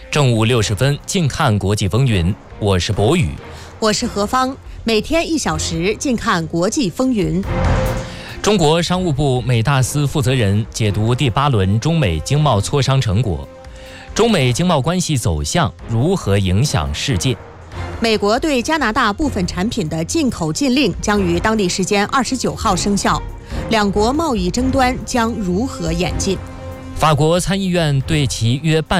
正午60分，近看国际风云。我是博宇， 我是何芳。每天1小时，近看国际风云。 中国商务部美大司负责人解读第8轮中美经贸磋商成果，中美经贸关系走向如何影响世界？ 美国对加拿大部分产品的进口禁令将于当地时间29号生效，两国贸易争端将如何演进？ 法国参议院对其约半